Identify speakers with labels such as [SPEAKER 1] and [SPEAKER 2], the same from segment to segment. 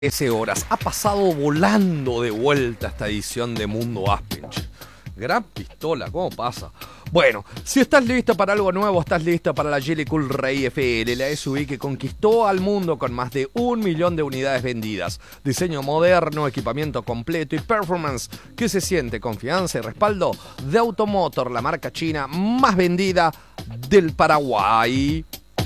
[SPEAKER 1] 13 horas. Ha pasado volando de vuelta esta edición de Mundo Aspench. Gran pistola, ¿cómo pasa? Bueno, si estás lista para algo nuevo, estás lista para la Jelly Cool Ray FL, la SUV que conquistó al mundo con más de 1 millón de unidades vendidas. Diseño moderno, equipamiento completo y performance que se siente confianza y respaldo de Automotor, la marca china más vendida del Paraguay.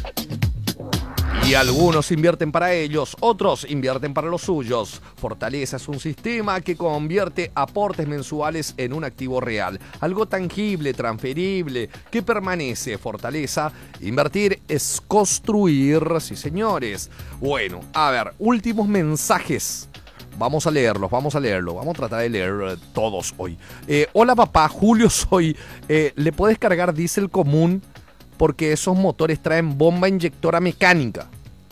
[SPEAKER 1] Y algunos invierten para ellos, otros invierten para los suyos. Fortaleza es un sistema que convierte aportes mensuales en un activo real. Algo tangible, transferible, que permanece. Fortaleza, invertir es construir, sí señores. Bueno, a ver, últimos mensajes. Vamos a leerlos. Vamos a tratar de leer todos hoy. Hola papá, Julio soy. ¿Le puedes cargar diésel común? Porque esos motores traen bomba inyectora mecánica.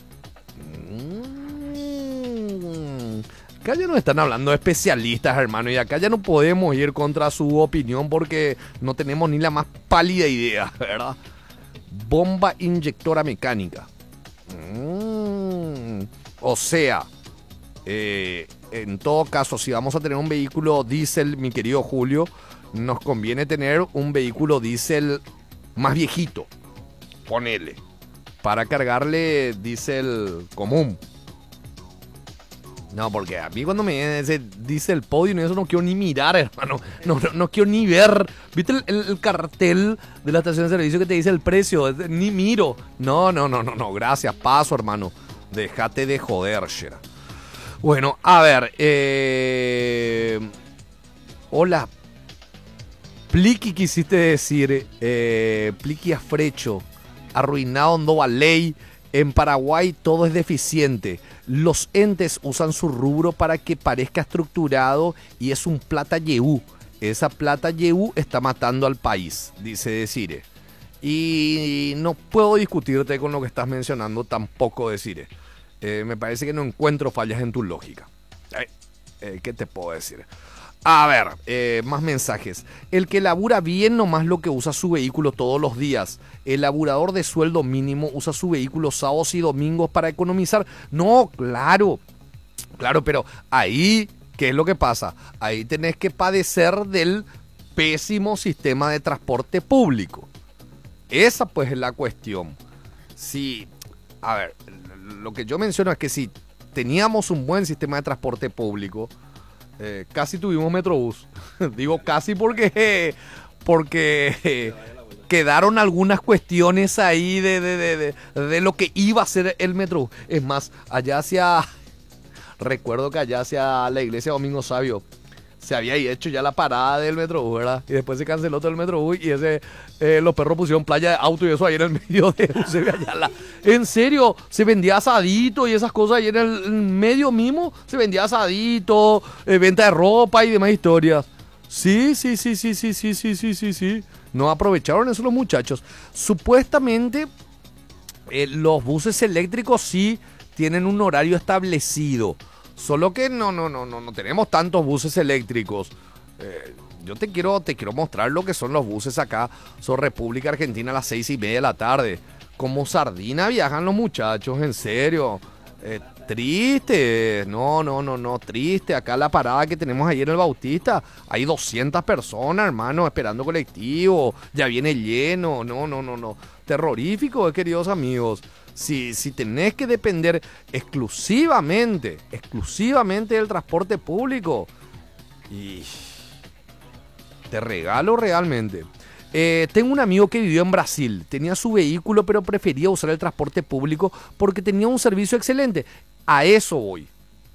[SPEAKER 1] Acá ya nos están hablando de especialistas, hermano, y acá ya no podemos ir contra su opinión porque no tenemos ni la más pálida idea, ¿verdad? Bomba inyectora mecánica. O sea, en todo caso, si vamos a tener un vehículo diésel, mi querido Julio, nos conviene tener un vehículo diésel más viejito, ponele, para cargarle diésel común. No, porque a mí cuando me dice el podio, eso no quiero ni mirar, hermano. No quiero ni ver. ¿Viste el cartel de la estación de servicio que te dice el precio? Ni miro. No. Gracias, paso, hermano. Déjate de joder, Shera. Bueno, a ver. Hola. Pliqui quisiste decir. Pliqui Afrecho. Arruinado no ley. En Paraguay todo es deficiente. Los entes usan su rubro para que parezca estructurado y es un plata yehú. Esa plata yehú está matando al país, dice Desire. Y no puedo discutirte con lo que estás mencionando tampoco, Desire. Me parece que no encuentro fallas en tu lógica. ¿Qué te puedo decir? A ver, más mensajes. El que labura bien nomás lo que usa su vehículo todos los días. El laburador de sueldo mínimo usa su vehículo sábados y domingos para economizar. No, claro, pero ahí, ¿qué es lo que pasa? Ahí tenés que padecer del pésimo sistema de transporte público. Esa pues es la cuestión. Sí, a ver, lo que yo menciono es que si teníamos un buen sistema de transporte público, casi tuvimos Metrobús. Digo casi porque quedaron algunas cuestiones ahí de lo que iba a ser el Metrobús. Es más, recuerdo que allá hacia la iglesia Domingo Sabio se había hecho ya la parada del Metrobús, ¿verdad? Y después se canceló todo el Metrobús y los perros pusieron playa de auto y eso ahí en el medio de se ve allá en serio, se vendía asadito y esas cosas ahí en el medio mismo, se vendía asadito, venta de ropa y demás historias. Sí. No aprovecharon eso los muchachos. Supuestamente los buses eléctricos sí tienen un horario establecido. Solo que no tenemos tantos buses eléctricos. Yo te quiero mostrar lo que son los buses acá. Son República Argentina a las 6:30 de la tarde. Como sardina viajan los muchachos, en serio. Triste. No, triste. Acá la parada que tenemos ahí en el Bautista, hay 200 personas, hermano, esperando colectivo. Ya viene lleno. No. Terrorífico, queridos amigos. Si tenés que depender exclusivamente del transporte público, y te regalo realmente. Tengo un amigo que vivió en Brasil, tenía su vehículo pero prefería usar el transporte público porque tenía un servicio excelente. A eso voy,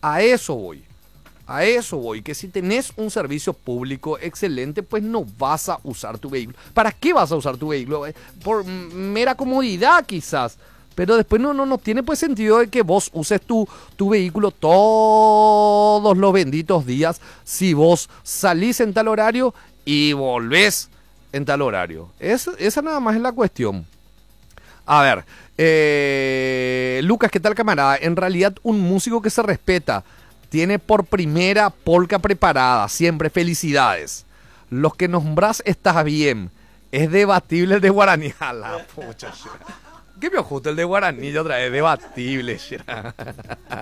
[SPEAKER 1] que si tenés un servicio público excelente, pues no vas a usar tu vehículo. ¿Para qué vas a usar tu vehículo? Por mera comodidad quizás. Pero después no tiene pues sentido de que vos uses tu vehículo todos los benditos días si vos salís en tal horario y volvés en tal horario. Esa nada más es la cuestión. A ver, Lucas, ¿qué tal, camarada? En realidad un músico que se respeta tiene por primera polca preparada. Siempre felicidades. Los que nombrás estás bien. Es debatible el de Guaraní. A la pucha. ¿Qué me ajusta el de Guaraní otra vez? Debatible.